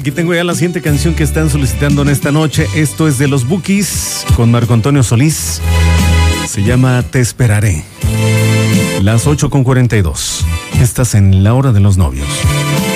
Aquí tengo ya la siguiente canción que están solicitando en esta noche. Esto es de los Bukis con Marco Antonio Solís. Se llama Te Esperaré. Las 8:42. Estás en La Hora de los Novios.